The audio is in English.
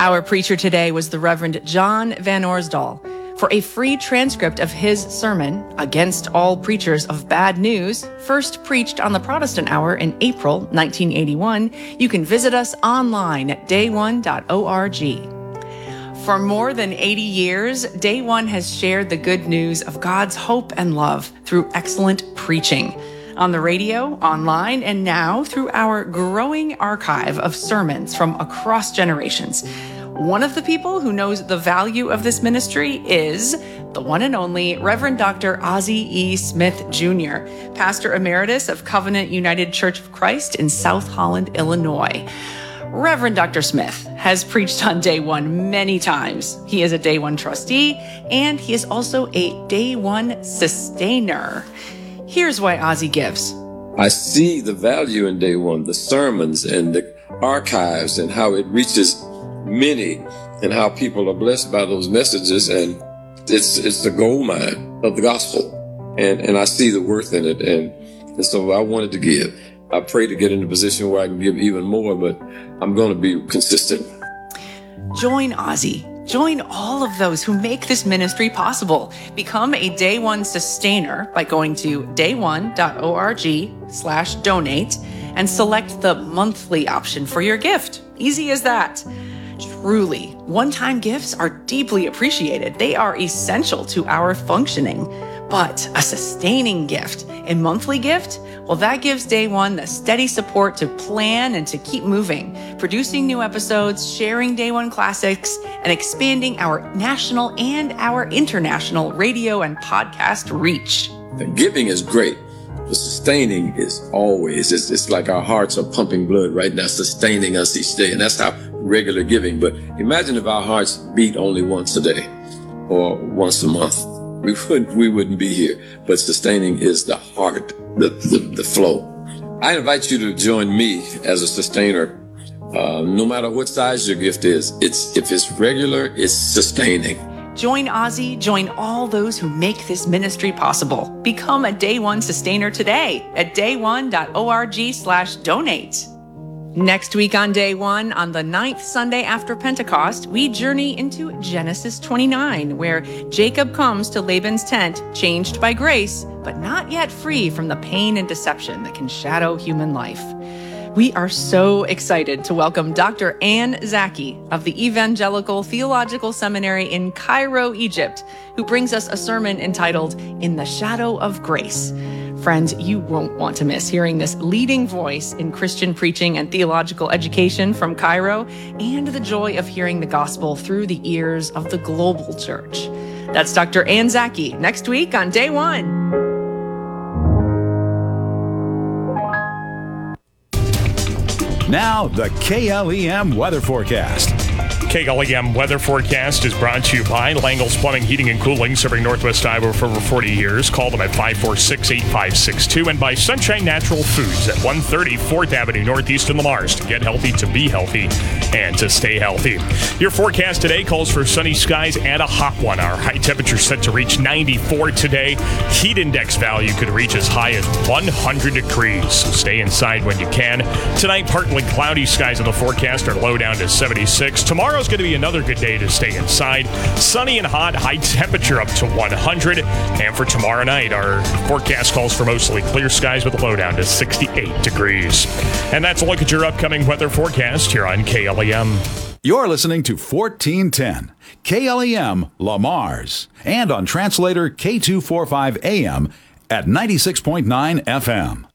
Our preacher today was the Reverend John Van Orsdal. For a free transcript of his sermon, Against All Preachers of Bad News, first preached on the Protestant Hour in April 1981, you can visit us online at dayone.org. For more than 80 years, Day One has shared the good news of God's hope and love through excellent preaching. On the radio, online, and now through our growing archive of sermons from across generations. One of the people who knows the value of this ministry is the one and only Reverend Dr. Ozzie E. Smith, Jr., Pastor Emeritus of Covenant United Church of Christ in South Holland, Illinois. Reverend Dr. Smith has preached on Day One many times. He is a Day One trustee, and he is also a Day One sustainer. Here's why Ozzie gives. I see the value in Day One, the sermons and the archives and how it reaches many and how people are blessed by those messages. And it's the gold mine of the gospel. And I see the worth in it. And so I wanted to give. I pray to get in a position where I can give even more, but I'm going to be consistent. Join Ozzie. Join all of those who make this ministry possible. Become a Day One sustainer by going to dayone.org/donate and select the monthly option for your gift. Easy as that. Truly, one-time gifts are deeply appreciated. They are essential to our functioning. But a sustaining gift, a monthly gift, well, that gives Day One the steady support to plan and to keep moving, producing new episodes, sharing Day One classics, and expanding our national and our international radio and podcast reach. The giving is great. The sustaining is always, it's like our hearts are pumping blood right now, sustaining us each day. And that's how regular giving. But imagine if our hearts beat only once a day or once a month. We wouldn't be here. But sustaining is the heart, the flow. I invite you to join me as a sustainer. No matter what size your gift is, if it's regular, it's sustaining. Join Ozzie, join all those who make this ministry possible. Become a Day One sustainer today at dayone.org/donate. Next week on Day One, on the 9th Sunday after Pentecost, we journey into Genesis 29, where Jacob comes to Laban's tent, changed by grace, but not yet free from the pain and deception that can shadow human life. We are so excited to welcome Dr. Ann Zaki of the Evangelical Theological Seminary in Cairo, Egypt, who brings us a sermon entitled In the Shadow of Grace. Friends, you won't want to miss hearing this leading voice in Christian preaching and theological education from Cairo, and the joy of hearing the gospel through the ears of the global church. That's Dr. Ann Zaki next week on Day One. Now, the KLEM weather forecast. KLEM weather forecast is brought to you by Langle's Plumbing, Heating, and Cooling, serving Northwest Iowa for over 40 years. Call them at 546-8562. And by Sunshine Natural Foods at 130 4th Avenue Northeast in Lamars. To get healthy, to be healthy, and to stay healthy. Your forecast today calls for sunny skies and a hot one. Our high temperature set to reach 94 today. Heat index value could reach as high as 100 degrees. So stay inside when you can. Tonight, partly cloudy skies in the forecast are low down to 76. Tomorrow's going to be another good day to stay inside. Sunny and hot, high temperature up to 100. And for tomorrow night, our forecast calls for mostly clear skies with a low down to 68 degrees. And that's a look at your upcoming weather forecast here on KLEM. You're listening to 1410 KLEM Lamars and on translator K245 AM at 96.9 FM.